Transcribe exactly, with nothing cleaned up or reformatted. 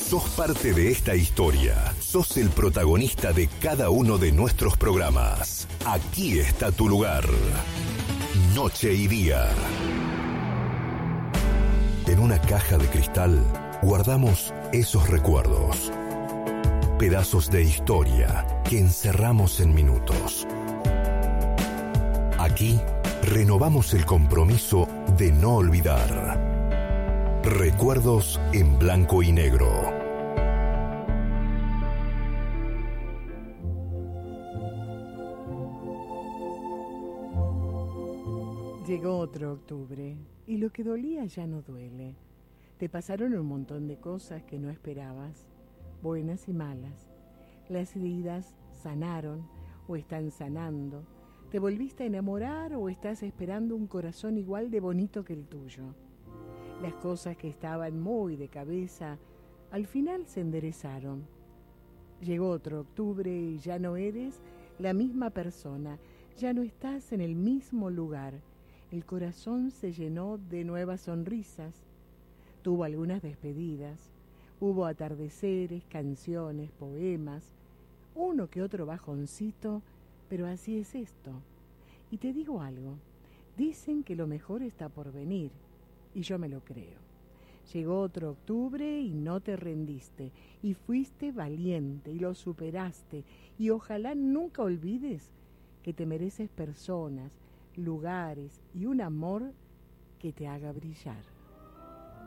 Sos parte de esta historia. Sos el protagonista de cada uno de nuestros programas. Aquí está tu lugar. Noche y día. En una caja de cristal guardamos esos recuerdos. Pedazos de historia que encerramos en minutos. Aquí renovamos el compromiso de no olvidar. Recuerdos en blanco y negro. Llegó otro octubre y lo que dolía ya no duele. Te pasaron un montón de cosas que no esperabas, buenas y malas. Las heridas sanaron o están sanando. ¿Te volviste a enamorar o estás esperando un corazón igual de bonito que el tuyo? Las cosas que estaban muy de cabeza, al final se enderezaron. Llegó otro octubre y ya no eres la misma persona, ya no estás en el mismo lugar. El corazón se llenó de nuevas sonrisas. Tuvo algunas despedidas. Hubo atardeceres, canciones, poemas, uno que otro bajoncito, pero así es esto. Y te digo algo, dicen que lo mejor está por venir. Y yo me lo creo. Llegó otro octubre y no te rendiste, y fuiste valiente y lo superaste, y ojalá nunca olvides que te mereces personas, lugares y un amor que te haga brillar.